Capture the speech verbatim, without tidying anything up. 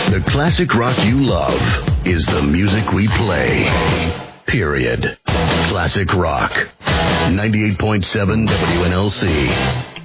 The classic rock you love is the music we play. Period. Classic rock. ninety-eight point seven W N L C.